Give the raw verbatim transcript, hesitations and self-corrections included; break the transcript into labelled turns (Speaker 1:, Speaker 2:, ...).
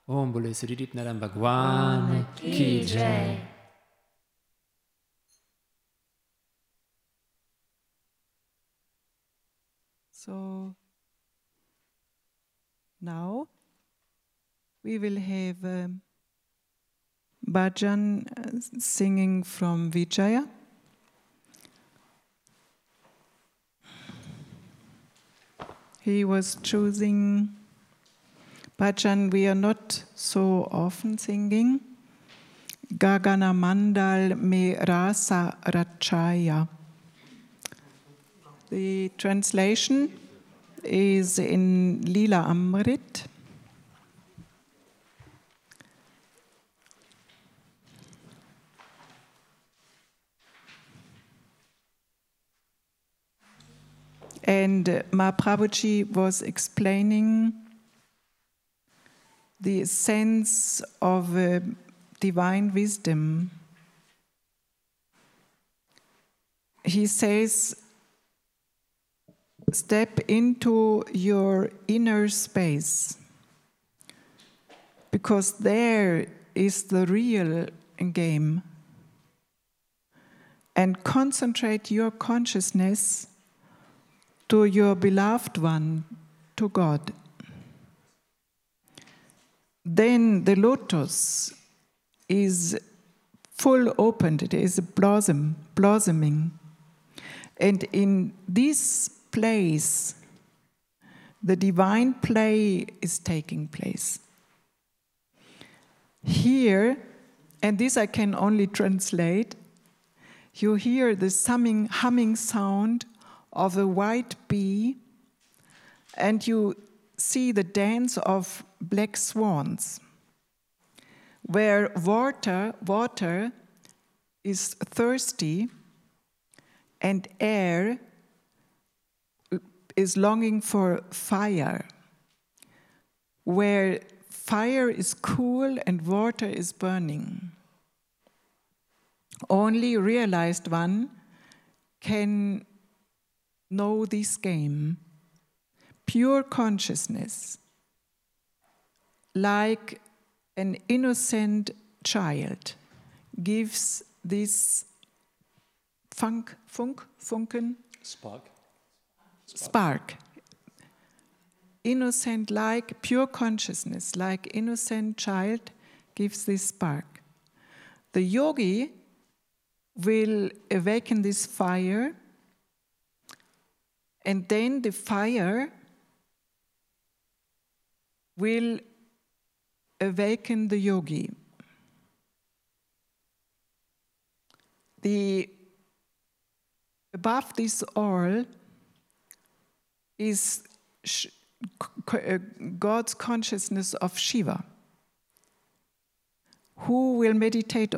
Speaker 1: Om Bole Sri Ripnaram Bhagwan Ki Jai.
Speaker 2: So now we will have um, bhajan uh, singing from Vijaya. He was choosing bhajan we are not so often singing. Gagana Mandal Me Rasa Rachaya. The translation is in Lila Amrit. And uh, Mahaprabhuji was explaining the sense of uh, divine wisdom. He says, step into your inner space, because there is the real game. And concentrate your consciousness to your beloved one, to God. Then the lotus is full opened, it is a blossom, blossoming. And in this place, the divine play is taking place. Here, and this I can only translate, you hear the humming, humming sound of a white bee, and you see the dance of black swans, where water, water is thirsty and air is longing for fire, where fire is cool and water is burning. Only realized one can know this game. Pure consciousness, like an innocent child, gives this funk, funk, funken,
Speaker 1: Spark.
Speaker 2: spark. Innocent, like pure consciousness, like innocent child, gives this spark. The yogi will awaken this fire, and then the fire will awaken the yogi. The above this all is sh- uh, God's consciousness of Shiva, who will meditate